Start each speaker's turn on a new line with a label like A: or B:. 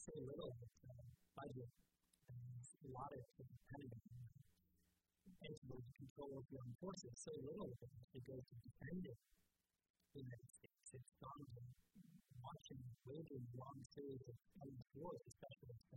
A: so little budget and a lot of Pentagon able to control of your own forces, so little of it actually goes to defending the United States. It's gone to watching, waging a long series of wars, especially